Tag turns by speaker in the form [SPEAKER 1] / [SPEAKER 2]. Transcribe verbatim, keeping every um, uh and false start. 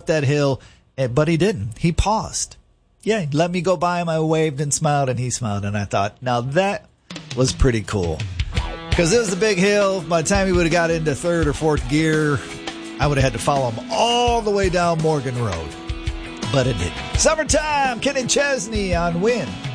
[SPEAKER 1] that hill, but he didn't. He paused. Yeah, he let me go by him. I waved and smiled, and he smiled. And I thought, now that was pretty cool. Because it was a big hill. By the time he would have got into third or fourth gear, I would have had to follow him all the way down Morgan Road. But it didn't. Summertime, Kenny Chesney on Win